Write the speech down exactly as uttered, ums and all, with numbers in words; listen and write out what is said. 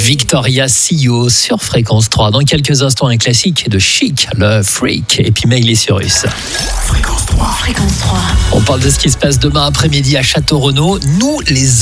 Victoria Sio sur Fréquence trois. Dans quelques instants, un classique de Chic, le Freak. Et puis Mail est sur Russe. Fréquence trois. Fréquence trois. On parle de ce qui se passe demain après-midi à Château-Renaud. Nous, les